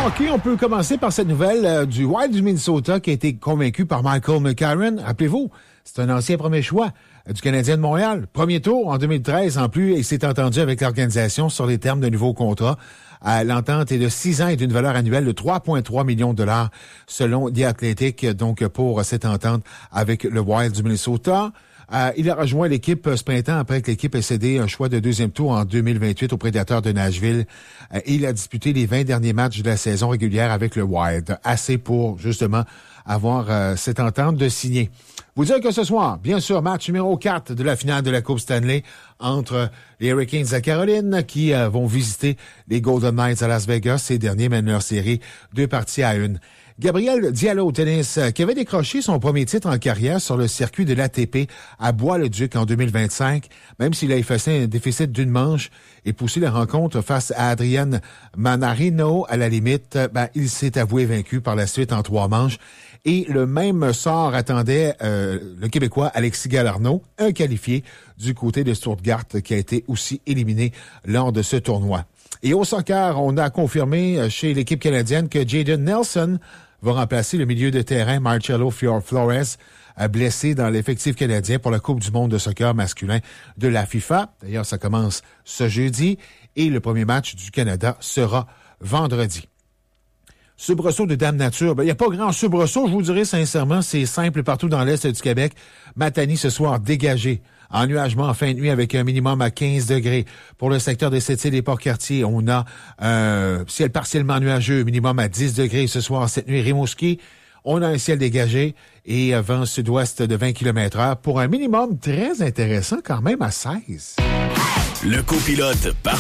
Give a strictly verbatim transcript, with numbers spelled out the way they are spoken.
hockey, on peut commencer par cette nouvelle euh, du Wild du Minnesota qui a été convaincu par Michael McCarron. Rappelez-vous, c'est un ancien premier choix euh, du Canadien de Montréal. Premier tour en deux mille treize en plus, il s'est entendu avec l'organisation sur les termes d'un nouveau contrat. Euh, l'entente est de six ans et d'une valeur annuelle de trois virgule trois millions de dollars selon The Athletic, donc pour cette entente avec le Wild du Minnesota. Euh, il a rejoint l'équipe ce printemps après que l'équipe ait cédé un choix de deuxième tour en deux mille vingt-huit aux Prédateurs de Nashville. Euh, il a disputé les vingt derniers matchs de la saison régulière avec le Wild. Assez pour, justement, avoir euh, cette entente de signer. Vous dire que ce soir, bien sûr, match numéro quatre de la finale de la Coupe Stanley entre les Hurricanes à Caroline qui euh, vont visiter les Golden Knights à Las Vegas. Ces derniers mènent leur série deux parties à une. Gabriel Diallo au tennis, qui avait décroché son premier titre en carrière sur le circuit de l'A T P à Bois-le-Duc en deux mille vingt-cinq, même s'il a effacé un déficit d'une manche et poussé la rencontre face à Adrian Manarino à la limite, ben, il s'est avoué vaincu par la suite en trois manches. Et le même sort attendait euh, le Québécois Alexis Galarneau, un qualifié du côté de Stuttgart qui a été aussi éliminé lors de ce tournoi. Et au soccer, on a confirmé chez l'équipe canadienne que Jayden Nelson va remplacer le milieu de terrain Marcelo Flores, blessé dans l'effectif canadien pour la Coupe du monde de soccer masculin de la FIFA. D'ailleurs, ça commence ce jeudi et le premier match du Canada sera vendredi. Soubresaut de Dame Nature. Ben, il n'y a pas grand soubresaut, je vous dirais sincèrement, c'est simple partout dans l'Est du Québec. Matani ce soir dégagé. Ennuagement en fin de nuit avec un minimum à quinze degrés. Pour le secteur de Sept-Îles et Port-Cartier, on a un ciel partiellement nuageux, minimum à dix degrés ce soir. Cette nuit, Rimouski, on a un ciel dégagé et vent sud-ouest de vingt kilomètres heure pour un minimum très intéressant quand même à seize. Le copilote parfait.